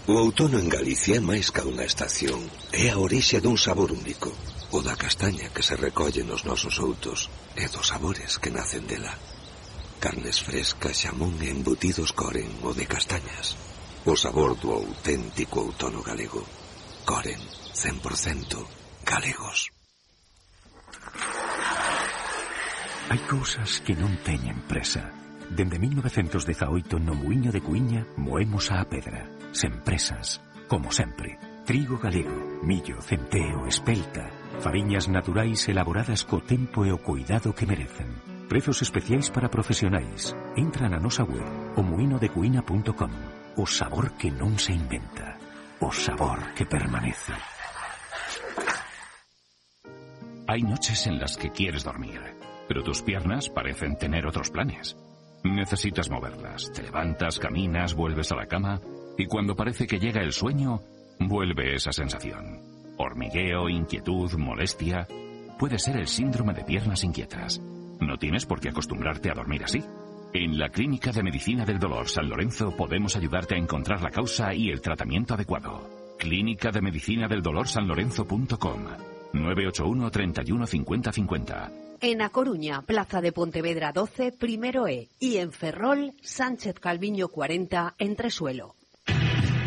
O outono en Galicia é máis ca unha estación. É a orixe dun sabor único. O da castaña que se recolle nos nosos outos e dos sabores que nacen dela. Carnes frescas, xamón e embutidos Coren, o de castañas. O sabor do auténtico outono galego. Coren, 100% galegos. Hai cousas que non teñen presa. Dende 1918 no Muiño de Cuíña moemos a pedra. Sen presas, como sempre. Trigo galego, millo, centeo, espelta. Fariñas naturais elaboradas co tempo e o cuidado que merecen. Prezos especiais para profesionais. Entra na nosa web, omuinodecuina.com. O sabor que non se inventa. O sabor que permanece. Hay noches en las que quieres dormir, pero tus piernas parecen tener otros planes. Necesitas moverlas. Te levantas, caminas, vuelves a la cama y cuando parece que llega el sueño, vuelve esa sensación. Hormigueo, inquietud, molestia. Puede ser el síndrome de piernas inquietas. No tienes por qué acostumbrarte a dormir así. En la Clínica de Medicina del Dolor San Lorenzo podemos ayudarte a encontrar la causa y el tratamiento adecuado. Clínica de Medicina del Dolor sanlorenzo.com 981 31 50 50. En A Coruña, Plaza de Pontevedra 12, primero E. Y en Ferrol, Sánchez Calviño 40, Entresuelo.